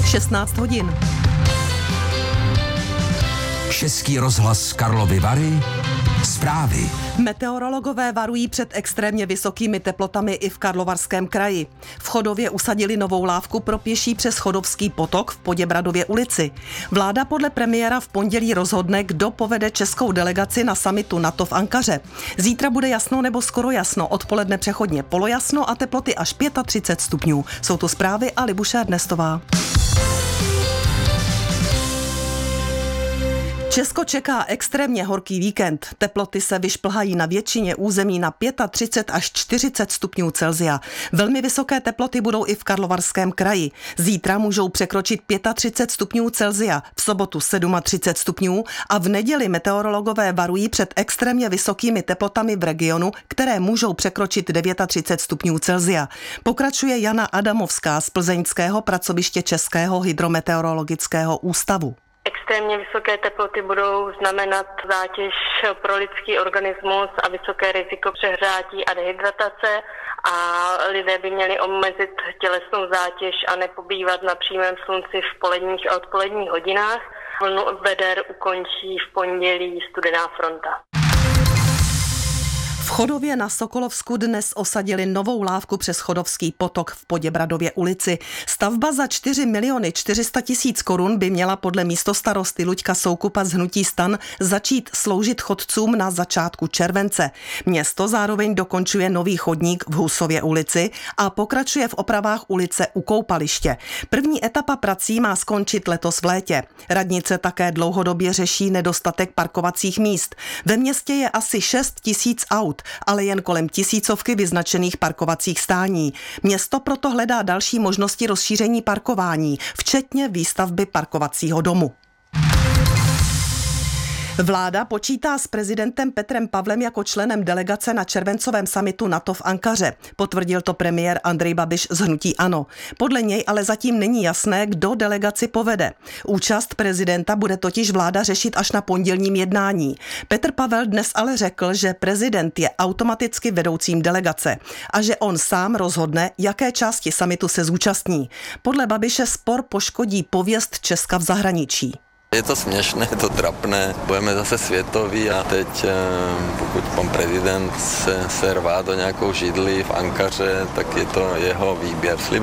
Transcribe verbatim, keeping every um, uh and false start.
šestnáct hodin. Český rozhlas Karlovy Vary. Zprávy. Meteorologové varují před extrémně vysokými teplotami i v Karlovarském kraji. V Chodově usadili novou lávku pro pěší přes Chodovský potok v Poděbradově ulici. Vláda podle premiéra v pondělí rozhodne, kdo povede českou delegaci na summitu NATO v Ankaře. Zítra bude jasno nebo skoro jasno, odpoledne přechodně polojasno a teploty až třicet pět stupňů. Jsou to zprávy a Libuše Ernestová. Česko čeká extrémně horký víkend. Teploty se vyšplhají na většině území na třicet pět až čtyřicet stupňů Celsia. Velmi vysoké teploty budou i v Karlovarském kraji. Zítra můžou překročit třicet pět stupňů Celsia, v sobotu třicet sedm stupňů a v neděli meteorologové varují před extrémně vysokými teplotami v regionu, které můžou překročit třicet devět stupňů Celsia. Pokračuje Jana Adamovská z plzeňského pracoviště Českého hydrometeorologického ústavu. Extrémně vysoké teploty budou znamenat zátěž pro lidský organismus a vysoké riziko přehřátí a dehydratace a lidé by měli omezit tělesnou zátěž a nepobývat na přímém slunci v poledních a odpoledních hodinách. Vlnu veder ukončí v pondělí studená fronta. V Chodově na Sokolovsku dnes osadili novou lávku přes Chodovský potok v Poděbradově ulici. Stavba za čtyři miliony čtyři sta tisíc korun by měla podle místostarosty Luďka Soukupa z hnutí STAN začít sloužit chodcům na začátku července. Město zároveň dokončuje nový chodník v Husově ulici a pokračuje v opravách ulice u koupaliště. První etapa prací má skončit letos v létě. Radnice také dlouhodobě řeší nedostatek parkovacích míst. Ve městě je asi šest tisíc aut, ale jen kolem tisícovky vyznačených parkovacích stání. Město proto hledá další možnosti rozšíření parkování, včetně výstavby parkovacího domu. Vláda počítá s prezidentem Petrem Pavlem jako členem delegace na červencovém summitu NATO v Ankaře. Potvrdil to premiér Andrej Babiš z hnutí ANO. Podle něj ale zatím není jasné, kdo delegaci povede. Účast prezidenta bude totiž vláda řešit až na pondělním jednání. Petr Pavel dnes ale řekl, že prezident je automaticky vedoucím delegace a že on sám rozhodne, jaké části summitu se zúčastní. Podle Babiše spor poškodí pověst Česka v zahraničí. Je to směšné, je to trapné, budeme zase světoví a teď pokud pan prezident se, se rvá do nějakou židli v Ankaře, tak je to jeho výběr.